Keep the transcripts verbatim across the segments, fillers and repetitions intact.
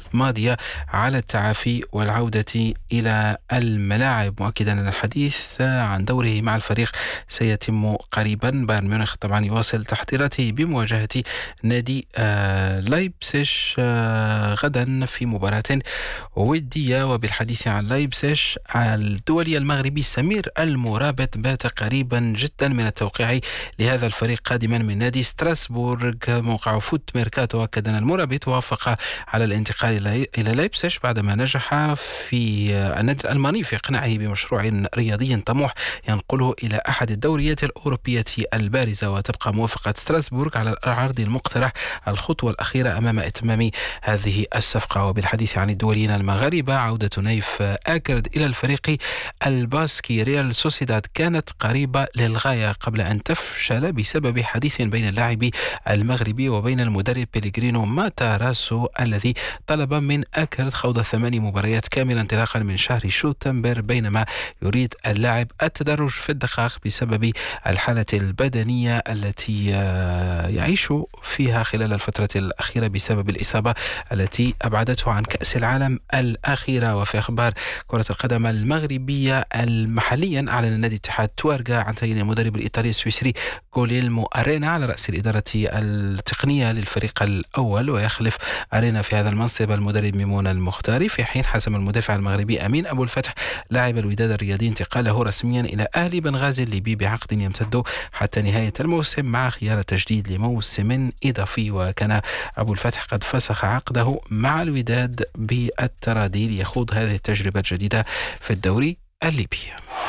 ماضية على التعافي والعودة إلى الملاعب، مؤكدا أن الحديث عن دوره مع الفريق سيتم قريبا. بايرن ميونخ طبعا يواصل تحضيراته بمواجهة نادي آه لايبسيش آه غدا في مباراة ودية. وبالحديث عن لايبسيش، الدولي المغربي سمير المرابط بات قريبا جدا من التوقيع لهذا الفريق قادما من نادي ستراسبورغ. موقع فوت ميركاتو أكد أن المرابط وافق على الانتقال إلى لايبسيش بعدما نجح في النادي الألماني في إقناعه بمشروع رياضي طموح ينقله إلى أحد الدوريات الأوروبية البارزة. وتبقى موافقة ستراسبورغ على العرض المقترح الخطوة الأخيرة أمام إتمام هذه الصفقة. وبالحديث عن الدوليين المغاربة، عودة نايف آكرد إلى الفريق الباسكي ريال سوسيداد كانت قريبة للغاية قبل أن تفشل بسبب حديث بين اللاعب المغربي وبين المدرب بيليغرينو ماتاراسو الذي طلب من آكرد خوض ثماني مباريات كاملة انطلاقا من شهر شتنبر، بينما يريد اللاعب التدرج في الدقائق بسبب الحالة البدنية التي يعيش فيها خلال الفترة الأخيرة بسبب الإصابة التي أبعدته عن كأس العالم الأخيرة. وفي أخبار كرة القدم المغربية، محليا أعلن نادي اتحاد توارغا عن تعيين المدرب الإيطالي السويسري غوليلمو أرينا على رأس الإدارة التقنية للفريق الأول، ويخلف أرينا في هذا المنصب المدرب ميمون المختاري، في حين حسم المدافع المغربي أمين أبو الفتح لاعب الوداد الرياضي انتقاله رسميا إلى أهلي بنغازي الليبي بعقد يمتد حتى نهاية الموسم مع خيار تجديد لموسم إضافي. وكان أبو الفتح قد فسخ عقده مع الوداد بالتراضي ليخوض هذه التجربة الجديدة في الدوري الليبي.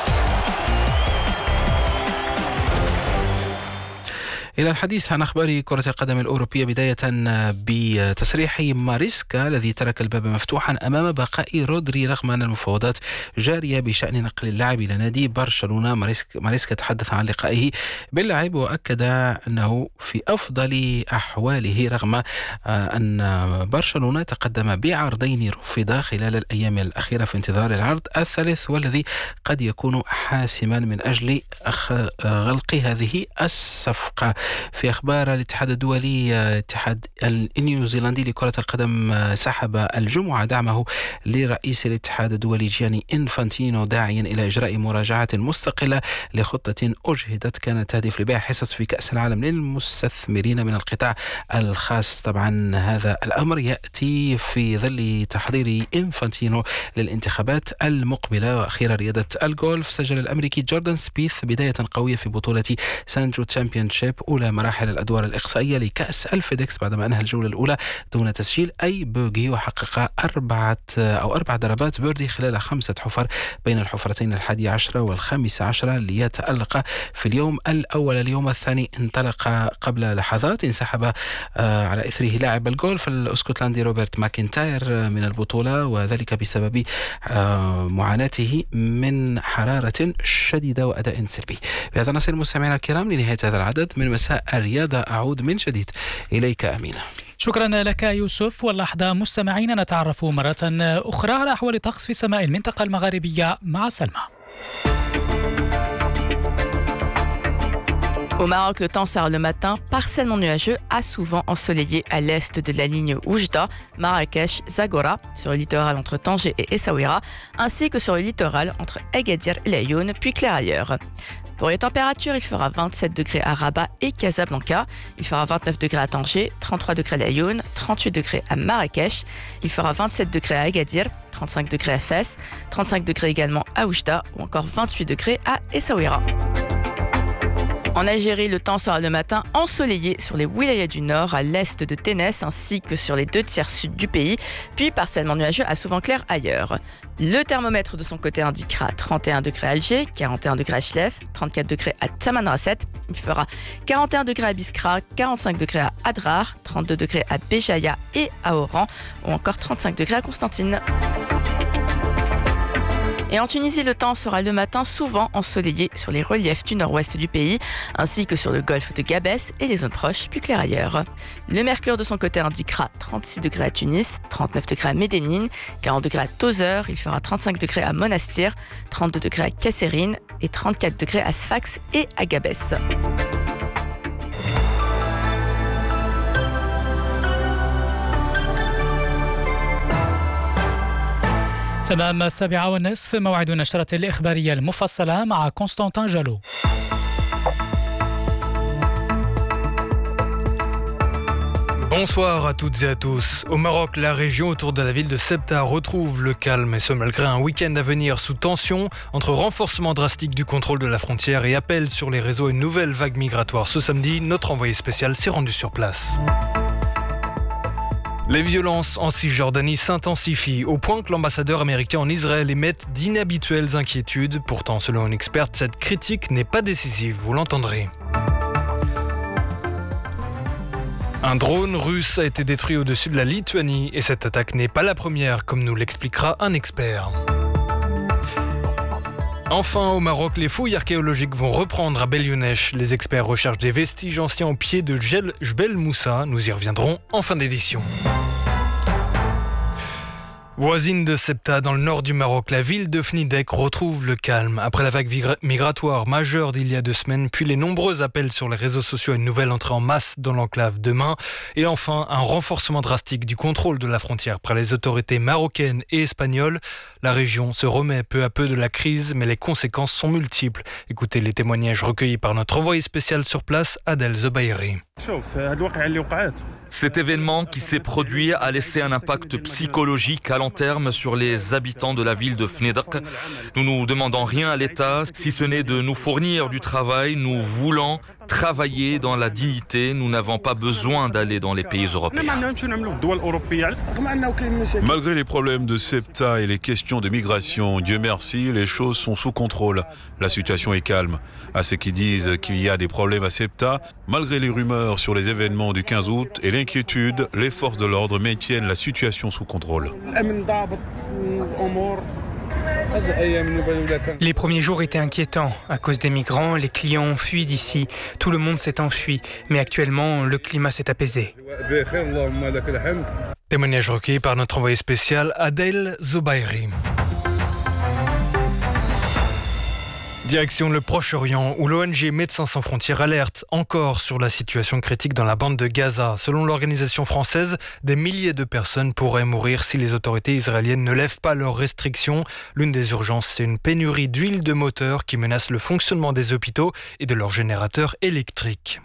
إلى الحديث عن أخبار كرة القدم الأوروبية، بداية بتصريح ماريسكا الذي ترك الباب مفتوحا أمام بقاء رودري رغم أن المفاوضات جارية بشأن نقل اللاعب إلى نادي برشلونة. ماريسكا, ماريسكا تحدث عن لقائه باللاعب وأكد أنه في أفضل أحواله رغم أن برشلونة تقدم بعرضين رفضا خلال الأيام الأخيرة في انتظار العرض الثالث والذي قد يكون حاسما من أجل غلق هذه الصفقة. في أخبار الاتحاد الدولي، اتحاد النيوزيلندي لكرة القدم سحب الجمعة دعمه لرئيس الاتحاد الدولي جياني إنفانتينو داعيا إلى إجراء مراجعة مستقلة لخطة أجهدت كانت تهدف لبيع حصص في كأس العالم للمستثمرين من القطاع الخاص. طبعا هذا الأمر يأتي في ظل تحضير إنفانتينو للانتخابات المقبلة. وأخيرا رياضة الجولف، سجل الأمريكي جوردان سبيث بداية قوية في بطولة سانجو تشامبيونشيب أولى مراحل الأدوار الإقصائية لكأس الفيدكس بعدما أنهى الجولة الأولى دون تسجيل أي بوغي، وحقق أربعة أو أربع ضربات بيردي خلال خمسة حفر بين الحفرتين الحادية عشرة والخامسة عشرة ليتألق في اليوم الأول. اليوم الثاني انطلق قبل لحظات، انسحب على إثره لاعب الجولف الأسكتلندي روبرت ماكنتاير من البطولة، وذلك بسبب معاناته من حرارة شديدة وأداء سلبي. بهذا نصل مستمعينا الكرام لنهاية هذا العدد من مساء الرياضة. أعود من جديد إليك أمينة. شكرا لك يوسف. واللحظة مستمعين نتعرف مرة أخرى على أحوال الطقس في سماء المنطقة المغاربية مع سلمى. Au Maroc, le temps sera le matin partiellement nuageux à souvent ensoleillé à l'est de la ligne Oujda, Marrakech, Zagora, sur le littoral entre Tanger et Essaouira, ainsi que sur le littoral entre Agadir et Laayoune, puis Clairailleurs. Pour les températures, il fera vingt-sept degrés à Rabat et Casablanca, il fera vingt-neuf degrés à Tanger, trente-trois degrés à Laayoune, trente-huit degrés à Marrakech, il fera vingt-sept degrés à Agadir, trente-cinq degrés à Fès, trente-cinq degrés également à Oujda ou encore vingt-huit degrés à Essaouira. En Algérie, le temps sera le matin ensoleillé sur les wilayas du nord, à l'est de Ténès, ainsi que sur les deux tiers sud du pays, puis partiellement nuageux à souvent clair ailleurs. Le thermomètre de son côté indiquera trente et un degrés à Alger, quarante et un degrés à Chlef, trente-quatre degrés à Tamanrasset. Il fera quarante et un degrés à Biskra, quarante-cinq degrés à Adrar, trente-deux degrés à Béjaïa et à Oran, ou encore trente-cinq degrés à Constantine. Et en Tunisie, le temps sera le matin souvent ensoleillé sur les reliefs du nord-ouest du pays, ainsi que sur le golfe de Gabès et les zones proches, puis clair ailleurs. Le mercure de son côté indiquera trente-six degrés à Tunis, trente-neuf degrés à Médénine, quarante degrés à Tozeur, il fera trente-cinq degrés à Monastir, trente-deux degrés à Kasserine et trente-quatre degrés à Sfax et à Gabès. تمام السابعة والنصف موعد نشرة الإخبارية المفصلة مع كونستانتين جالو. Bonsoir à toutes et à tous. Au Maroc, la région autour de la ville de Ceuta retrouve le calme, et ce malgré un week-end à venir sous tension entre renforcement drastique du contrôle de la frontière et appel sur les réseaux à une nouvelle vague migratoire. Ce samedi, notre envoyé spécial s'est rendu sur place. Les violences en Cisjordanie s'intensifient au point que l'ambassadeur américain en Israël émet d'inhabituelles inquiétudes. Pourtant, selon une experte, cette critique n'est pas décisive, vous l'entendrez. Un drone russe a été détruit au-dessus de la Lituanie et cette attaque n'est pas la première, comme nous l'expliquera un expert. Enfin, au Maroc, les fouilles archéologiques vont reprendre à Belyounesh. Les experts recherchent des vestiges anciens au pied de Jebel Moussa. Nous y reviendrons en fin d'édition. Voisine de Ceuta, dans le nord du Maroc, la ville de Fnidek retrouve le calme. Après la vague migratoire majeure d'il y a deux semaines, puis les nombreux appels sur les réseaux sociaux à une nouvelle entrée en masse dans l'enclave demain, et enfin un renforcement drastique du contrôle de la frontière par les autorités marocaines et espagnoles. La région se remet peu à peu de la crise, mais les conséquences sont multiples. Écoutez les témoignages recueillis par notre envoyé spécial sur place, Adel Zobairi. Cet événement qui s'est produit a laissé un impact psychologique à long terme sur les habitants de la ville de Fnidek. Nous ne demandons rien à l'État, si ce n'est de nous fournir du travail. Nous voulons travailler dans la dignité. Nous n'avons pas besoin d'aller dans les pays européens. Malgré les problèmes de Ceuta et les questions de migration, Dieu merci, les choses sont sous contrôle. La situation est calme. À ceux qui disent qu'il y a des problèmes à Ceuta, malgré les rumeurs sur les événements du quinze août et l'inquiétude, les forces de l'ordre maintiennent la situation sous contrôle. Les premiers jours étaient inquiétants. À cause des migrants, les clients ont fui d'ici. Tout le monde s'est enfui. Mais actuellement, le climat s'est apaisé. Témoignage recueilli par notre envoyé spécial Adel Zobairi. Direction le Proche-Orient, où l'O N G Médecins sans frontières alerte encore sur la situation critique dans la bande de Gaza. Selon l'organisation française, des milliers de personnes pourraient mourir si les autorités israéliennes ne lèvent pas leurs restrictions. L'une des urgences, c'est une pénurie d'huile de moteur qui menace le fonctionnement des hôpitaux et de leurs générateurs électriques.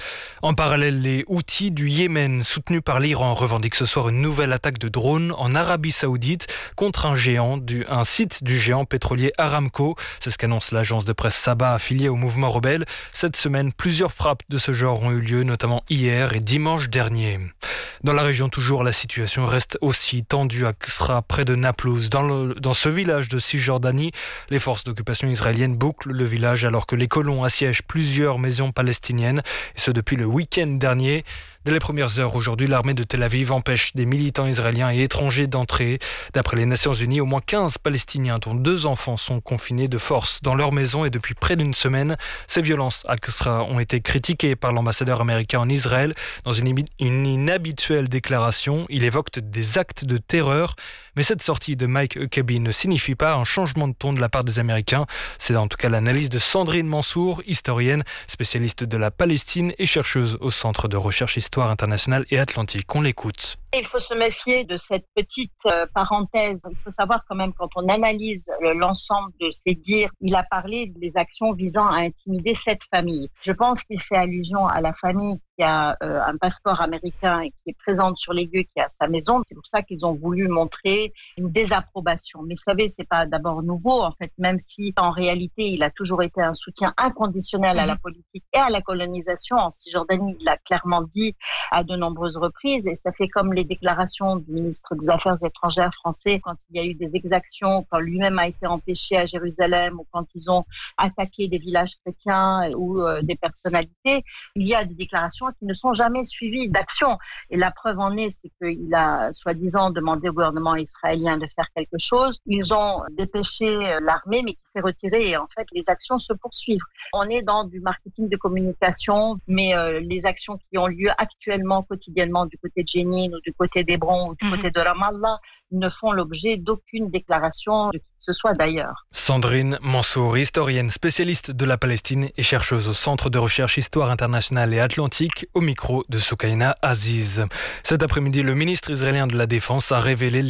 En parallèle, les Houthis du Yémen, soutenus par l'Iran, revendiquent ce soir une nouvelle attaque de drones en Arabie Saoudite contre un géant, du, un site du géant pétrolier Aramco. C'est ce qu'annonce l'agence de presse Sabah affiliée au mouvement rebelle. Cette semaine, plusieurs frappes de ce genre ont eu lieu, notamment hier et dimanche dernier. Dans la région toujours, la situation reste aussi tendue à Ksra, près de Naplouse. Dans, le, dans ce village de Cisjordanie, les forces d'occupation israéliennes bouclent le village alors que les colons assiègent plusieurs maisons palestiniennes, et ce depuis le week-end dernier. Dès les premières heures aujourd'hui, l'armée de Tel Aviv empêche des militants israéliens et étrangers d'entrer. D'après les Nations Unies, au moins quinze Palestiniens, dont deux enfants, sont confinés de force dans leur maison et depuis près d'une semaine. Ces violences à Ksra ont été critiquées par l'ambassadeur américain en Israël. Dans une, une inhabituelle déclaration, il évoque des actes de terreur. Mais cette sortie de Mike Huckabee ne signifie pas un changement de ton de la part des Américains. C'est en tout cas l'analyse de Sandrine Mansour, historienne, spécialiste de la Palestine et chercheuse au Centre de recherche Histoire internationale et atlantique. On l'écoute. Il faut se méfier de cette petite euh, parenthèse. Il faut savoir quand même, quand on analyse euh, l'ensemble de ces dires, il a parlé des actions visant à intimider cette famille. Je pense qu'il fait allusion à la famille qui a euh, un passeport américain et qui est présente sur les lieux, qui a sa maison. C'est pour ça qu'ils ont voulu montrer une désapprobation. Mais vous savez, c'est pas d'abord nouveau, en fait, même si en réalité, il a toujours été un soutien inconditionnel à la politique et à la colonisation. En Cisjordanie, il l'a clairement dit à de nombreuses reprises, et ça fait comme les déclarations du ministre des Affaires étrangères français quand il y a eu des exactions, quand lui-même a été empêché à Jérusalem ou quand ils ont attaqué des villages chrétiens ou euh, des personnalités. Il y a des déclarations qui ne sont jamais suivies d'action. Et la preuve en est, c'est qu'il a soi-disant demandé au gouvernement israélien de faire quelque chose. Ils ont dépêché l'armée, mais qui s'est retirée, et en fait, les actions se poursuivent. On est dans du marketing de communication, mais euh, les actions qui ont lieu actuellement, quotidiennement, du côté de Jenin ou du côté d'Hébron ou du mmh. côté de Ramallah, ne font l'objet d'aucune déclaration de qui que ce soit d'ailleurs. Sandrine Mansour, historienne spécialiste de la Palestine et chercheuse au Centre de recherche Histoire internationale et atlantique, au micro de Soukaina Aziz. Cet après-midi, le ministre israélien de la Défense a révélé